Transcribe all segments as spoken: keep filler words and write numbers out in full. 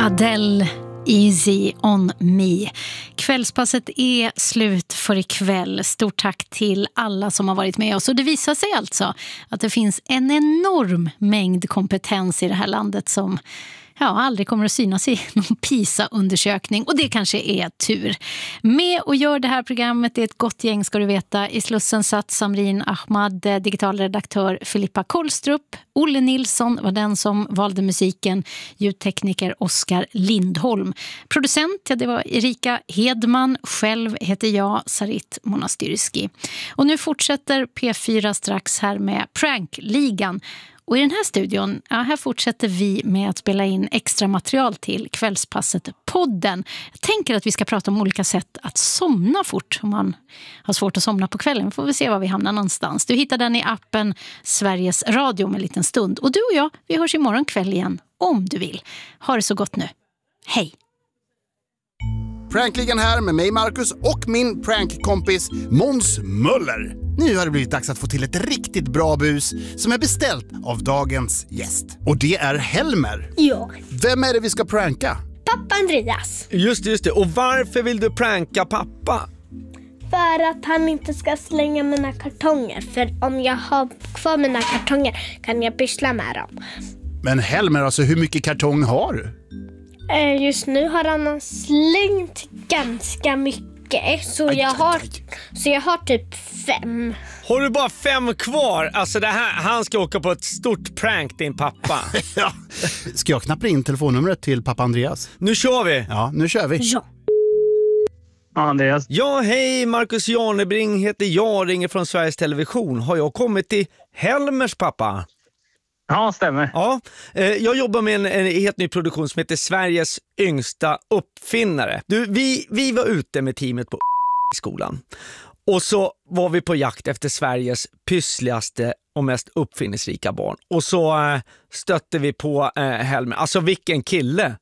Adele, Easy on me. Kvällspasset är slut för ikväll. Stort tack till alla som har varit med oss. Och det visar sig alltså att det finns en enorm mängd kompetens i det här landet som ja, aldrig kommer att synas i någon PISA-undersökning. Och det kanske är tur. Med och gör det här programmet är ett gott gäng, ska du veta. I Slussen satt Samrin Ahmad, digitalredaktör Filippa Kollstrup. Olle Nilsson var den som valde musiken. Ljudtekniker Oskar Lindholm. Producent, ja, det var Erika Hedman. Själv heter jag Sarit Monastyrski. Och nu fortsätter P fyra strax här med Prankligan. Och i den här studion, ja, här fortsätter vi med att spela in extra material till Kvällspasset-podden. Jag tänker att vi ska prata om olika sätt att somna fort om man har svårt att somna på kvällen. Vi får vi se var vi hamnar någonstans. Du hittar den i appen Sveriges Radio om en liten stund. Och du och jag, vi hörs imorgon kväll igen om du vill. Ha det så gott nu. Hej! Prankligan här med mig Marcus och min prankkompis Måns Möller. Nu har det blivit dags att få till ett riktigt bra bus som är beställt av dagens gäst. Och det är Helmer. Ja. Vem är det vi ska pranka? Pappa Andreas. Just det, just det. Och varför vill du pranka pappa? För att han inte ska slänga mina kartonger. För om jag har kvar mina kartonger kan jag pyssla med dem. Men Helmer, alltså hur mycket kartong har du? Just nu har han slängt ganska mycket. Så, aj, jag, har, aj, aj. så jag har typ fem. Har du bara fem kvar? Alltså det här, han ska åka på ett stort prank, din pappa. Ja. Ska jag knappa in telefonnumret till pappa Andreas? Nu kör vi. Ja, nu kör vi. Ja. Ja, Andreas. Ja, hej, Marcus Janebring heter jag, ringer från Sveriges Television. Har jag kommit till Helmers pappa? Ja, stämmer. Ja, eh, jag jobbar med en, en helt ny produktion som heter Sveriges yngsta uppfinnare. Du, vi, vi var ute med teamet på skolan. Och så var vi på jakt efter Sveriges pyssligaste och mest uppfinningsrika barn. Och så eh, stötte vi på eh, Helmer. Alltså vilken kille!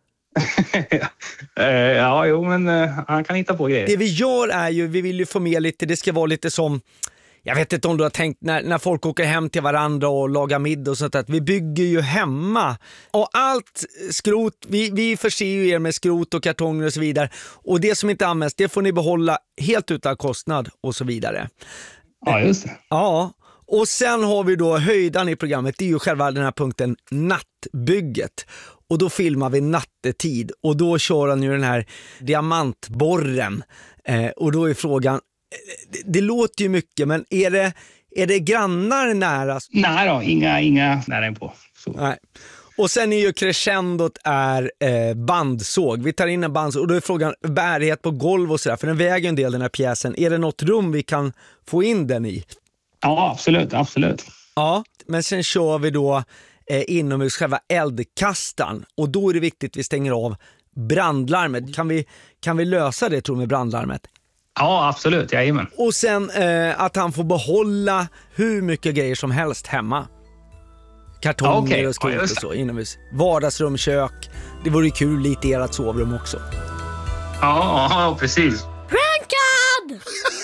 ja, jo, men uh, han kan hitta på grejer. Det vi gör är ju, vi vill ju få med lite, det ska vara lite som... Jag vet inte om du har tänkt när, när folk åker hem till varandra och lagar middag och sånt att vi bygger ju hemma. Och allt skrot, vi, vi förser ju er med skrot och kartonger och så vidare. Och det som inte används, det får ni behålla helt utan kostnad och så vidare. Ja, just det. Ja, och sen har vi då höjdan i programmet, det är ju själva den här punkten nattbygget. Och då filmar vi nattetid och då kör han ju den här diamantborren. Eh, och då är frågan, Det, det låter ju mycket, men är det, är det grannar nära? Nej då, inga, inga nära in på. Så. Nej. Och sen är ju crescendot är eh, bandsåg. Vi tar in en bandsåg och då är frågan bärighet på golv och sådär. För den väger en del den här pjäsen. Är det något rum vi kan få in den i? Ja, absolut, absolut. Ja, men sen kör vi då eh, inomhus själva eldkastan. Och då är det viktigt att vi stänger av brandlarmet. Kan vi, kan vi lösa det, tror du, med brandlarmet? Ja, absolut. Jajamän. Och sen eh, att han får behålla hur mycket grejer som helst hemma. Kartonger okay. och skrot ja, och så inomhus. Vardagsrum, kök. Det vore ju kul lite i ert sovrum också. Ja, ja precis. Prankad!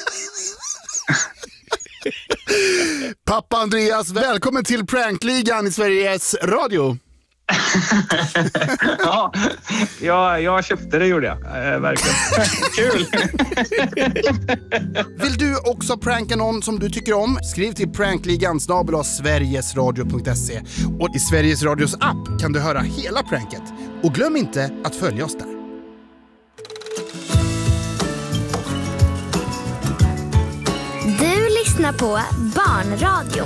Pappa Andreas, välkommen till Prankligan i Sveriges Radio. ja, jag, jag köpte det, gjorde jag. Äh, verkligen. Kul! Vill du också pranka någon som du tycker om? Skriv till prankligan snabel-a sverigesradio punkt se. Och i Sveriges Radios app kan du höra hela pranket. Och glöm inte att följa oss där. Du lyssnar på Barnradion.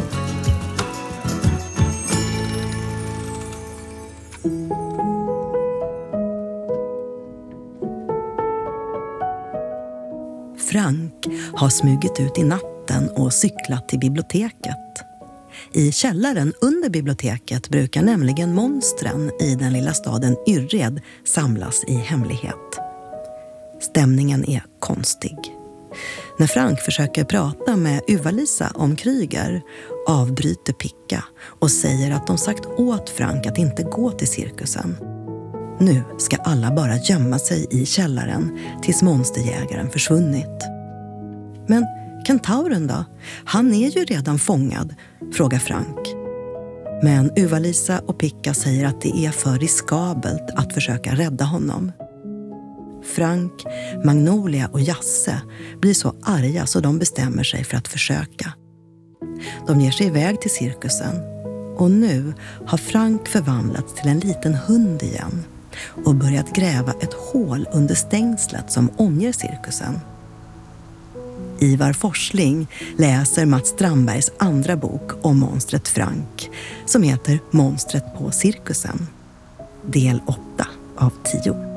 Frank har smugit ut i natten och cyklat till biblioteket. I källaren under biblioteket brukar nämligen monstren i den lilla staden Yrred samlas i hemlighet. Stämningen är konstig. När Frank försöker prata med Uva-Lisa om Kryger avbryter Picka och säger att de sagt åt Frank att inte gå till cirkusen. Nu ska alla bara gömma sig i källaren tills monsterjägaren försvunnit. Men kentauren då? Han är ju redan fångad, frågar Frank. Men Uva-Lisa och Picka säger att det är för riskabelt att försöka rädda honom. Frank, Magnolia och Jasse blir så arga så de bestämmer sig för att försöka. De ger sig iväg till cirkusen och nu har Frank förvandlats till en liten hund igen och börjat gräva ett hål under stängslet som omger cirkusen. Ivar Forsling läser Mats Strandbergs andra bok om monstret Frank som heter Monstret på cirkusen. Del åtta av tio.